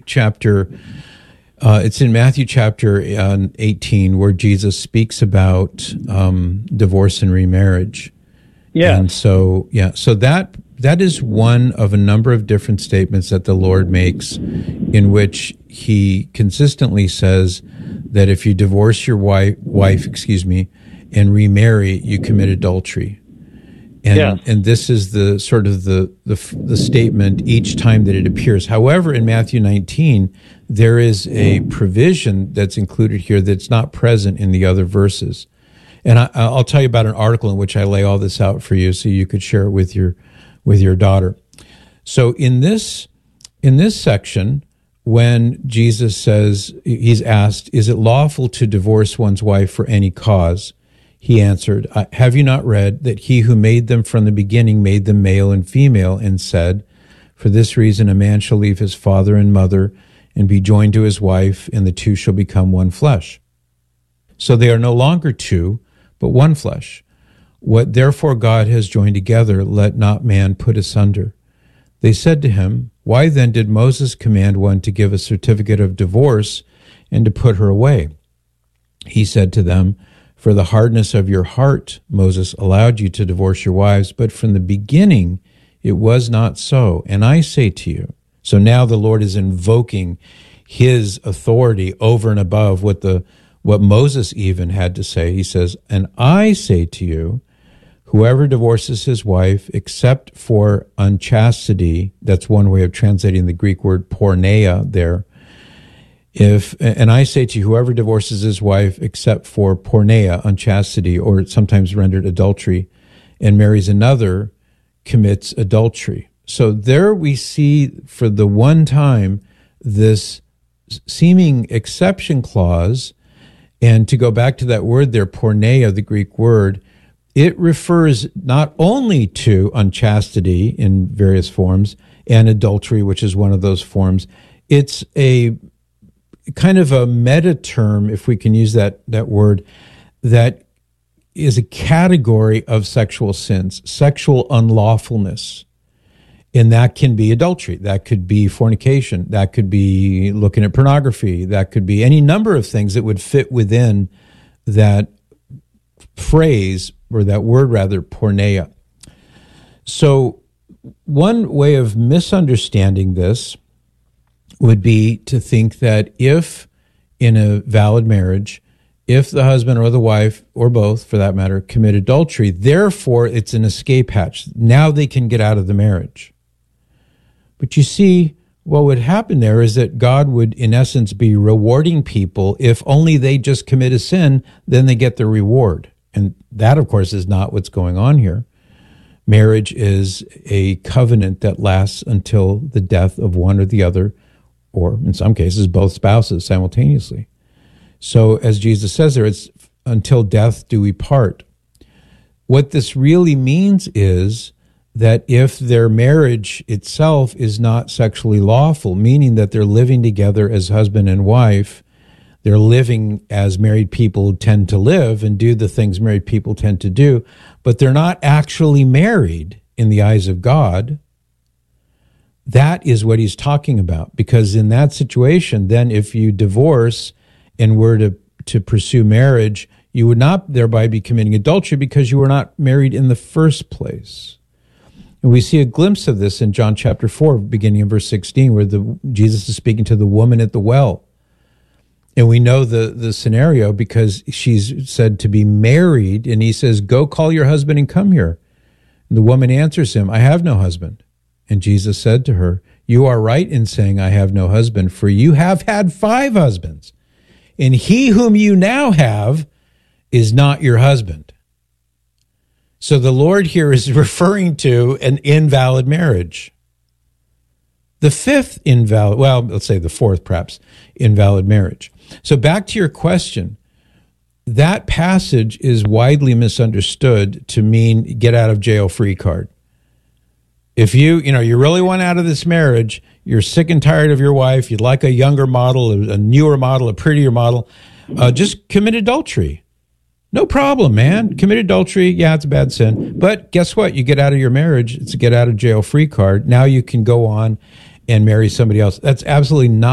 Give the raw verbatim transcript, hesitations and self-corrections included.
chapter, uh, it's in Matthew chapter uh, eighteen, where Jesus speaks about um, divorce and remarriage. Yeah. And so, yeah, so that that is one of a number of different statements that the Lord makes in which he consistently says that if you divorce your wife, wife, excuse me, and remarry, you commit adultery. And yes. and this is the sort of the, the the statement each time that it appears. However, in Matthew nineteen, there is a provision that's included here that's not present in the other verses. And I, I'll tell you about an article in which I lay all this out for you, so you could share it with your with your daughter. So in this in this section, when Jesus says, he's asked, "Is it lawful to divorce one's wife for any cause?" He answered, "Have you not read that he who made them from the beginning made them male and female, and said, for this reason a man shall leave his father and mother and be joined to his wife, and the two shall become one flesh. So they are no longer two, but one flesh. What therefore God has joined together, let not man put asunder." They said to him, "Why then did Moses command one to give a certificate of divorce and to put her away?" He said to them, "For the hardness of your heart, Moses allowed you to divorce your wives, but from the beginning it was not so. And I say to you," so now the Lord is invoking his authority over and above what the what Moses even had to say. He says, "And I say to you, whoever divorces his wife except for unchastity," that's one way of translating the Greek word porneia there, If and I say to you, whoever divorces his wife except for porneia, unchastity, or sometimes rendered adultery, and marries another, commits adultery. So there we see for the one time this seeming exception clause, and to go back to that word there, porneia, the Greek word, it refers not only to unchastity in various forms and adultery, which is one of those forms. It's a kind of a meta term, if we can use that that word, that is a category of sexual sins, sexual unlawfulness. And that can be adultery, that could be fornication, that could be looking at pornography, that could be any number of things that would fit within that phrase, or that word rather, porneia. So one way of misunderstanding this would be to think that if in a valid marriage, if the husband or the wife, or both for that matter, commit adultery, therefore it's an escape hatch. Now they can get out of the marriage. But you see, what would happen there is that God would, in essence, be rewarding people. If only they just commit a sin, then they get the reward. And that, of course, is not what's going on here. Marriage is a covenant that lasts until the death of one or the other, or in some cases, both spouses simultaneously. So as Jesus says there, it's until death do we part. What this really means is that if their marriage itself is not sexually lawful, meaning that they're living together as husband and wife, they're living as married people tend to live and do the things married people tend to do, but they're not actually married in the eyes of God, that is what he's talking about. Because in that situation, then if you divorce and were to, to pursue marriage, you would not thereby be committing adultery because you were not married in the first place. And we see a glimpse of this in John chapter four, beginning in verse sixteen, where the, Jesus is speaking to the woman at the well. And we know the, the scenario because she's said to be married, and he says, "Go call your husband and come here." And the woman answers him, "I have no husband." And Jesus said to her, "You are right in saying, 'I have no husband,' for you have had five husbands, and he whom you now have is not your husband." So the Lord here is referring to an invalid marriage. The fifth invalid, well, let's say the fourth perhaps, invalid marriage. So back to your question, that passage is widely misunderstood to mean get out of jail free card. If you, you know, you really want out of this marriage, you're sick and tired of your wife, you'd like a younger model, a newer model, a prettier model, uh, just commit adultery. No problem, man. Commit adultery, yeah, it's a bad sin. But guess what? You get out of your marriage, it's a get out of jail free card. Now you can go on and marry somebody else. That's absolutely not